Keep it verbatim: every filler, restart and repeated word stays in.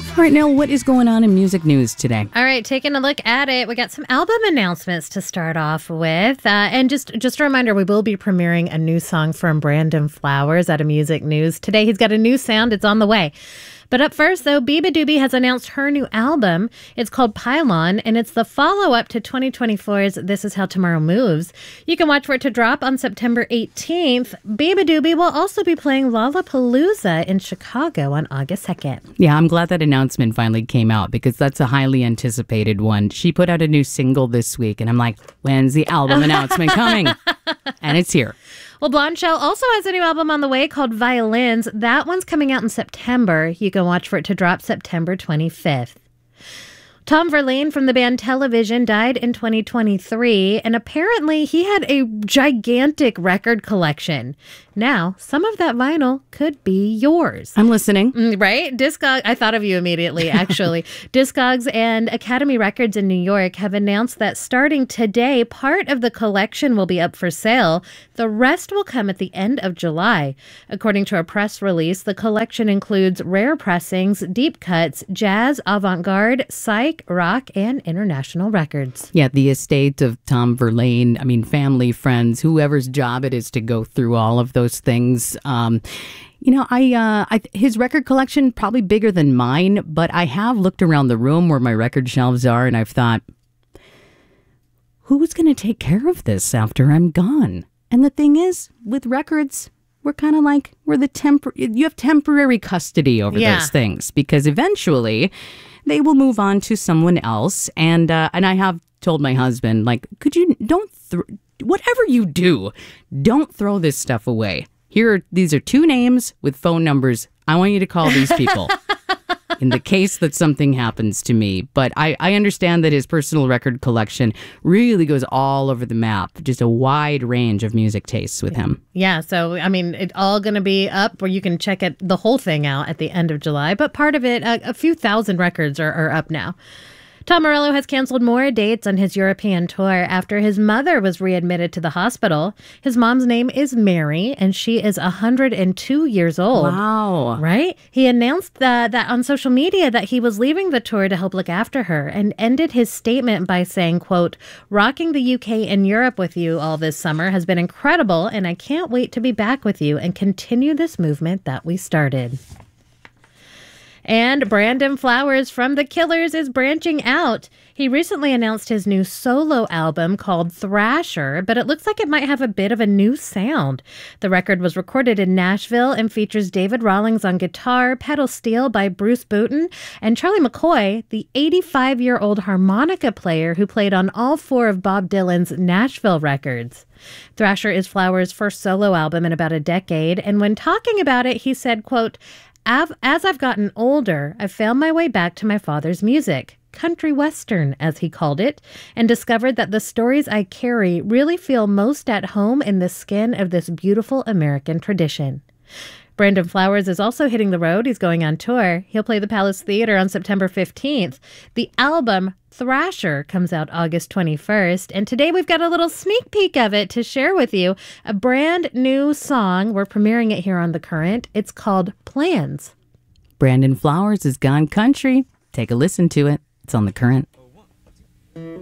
All right, Nell, what is going on in music news today? All right, taking a look at it, we got some album announcements to start off with. Uh, and just, just a reminder, we will be premiering a new song from Brandon Flowers at a Music News today. He's got a new sound. It's on the way. But up first, though, beabadoobee has announced her new album. It's called Pylon, and it's the follow-up to twenty twenty-four's This Is How Tomorrow Moves. You can watch for it to drop on September eighteenth. beabadoobee will also be playing Lollapalooza in Chicago on August second. Yeah, I'm glad that announcement finally came out because that's a highly anticipated one. She put out a new single this week, and I'm like, when's the album announcement coming? And it's here. Well, Blondshell also has a new album on the way called Violins. That one's coming out in September. You can watch for it to drop September twenty-fifth. Tom Verlaine from the band Television died in twenty twenty-three, and apparently he had a gigantic record collection. Now, some of that vinyl could be yours. I'm listening. Right? Discog- I thought of you immediately, actually. Discogs and Academy Records in New York have announced that starting today, part of the collection will be up for sale. The rest will come at the end of July. According to a press release, the collection includes rare pressings, deep cuts, jazz, avant-garde, psych, rock, and international records. Yeah, the estate of Tom Verlaine, I mean, family, friends, whoever's job it is to go through all of those things. Um, you know, I, uh, I his record collection probably bigger than mine, but I have looked around the room where my record shelves are, and I've thought, who's going to take care of this after I'm gone? And the thing is, with records, we're kind of like, we're the tempor- you have temporary custody over Yeah. those things because eventually they will move on to someone else. And, uh, and I have told my husband, like, could you, don't, th- whatever you do, don't throw this stuff away. Here, are, these are two names with phone numbers. I want you to call these people in the case that something happens to me. But I, I understand that his personal record collection really goes all over the map. Just a wide range of music tastes with him. Yeah, so, I mean, it's all going to be up where you can check it, the whole thing out at the end of July. But part of it, a, a few thousand records are, are up now. Tom Morello has canceled more dates on his European tour after his mother was readmitted to the hospital. His mom's name is Mary, and she is one hundred two years old. Wow. Right? He announced that, that on social media that he was leaving the tour to help look after her and ended his statement by saying, quote, "Rocking the U K and Europe with you all this summer has been incredible, and I can't wait to be back with you and continue this movement that we started." And Brandon Flowers from The Killers is branching out. He recently announced his new solo album called Thrasher, but it looks like it might have a bit of a new sound. The record was recorded in Nashville and features David Rawlings on guitar, pedal steel by Bruce Booten, and Charlie McCoy, the eighty-five-year-old harmonica player who played on all four of Bob Dylan's Nashville records. Thrasher is Flowers' first solo album in about a decade, and when talking about it, he said, quote, "As I've gotten older, I've found my way back to my father's music, country western, as he called it, and discovered that the stories I carry really feel most at home in the skin of this beautiful American tradition." Brandon Flowers is also hitting the road. He's going on tour. He'll play the Palace Theater on September fifteenth. The album Thrasher comes out August twenty-first, and today we've got a little sneak peek of it to share with you. A brand new song. We're premiering it here on The Current. It's called Plans. Brandon Flowers has gone country. Take a listen to it. It's on The Current.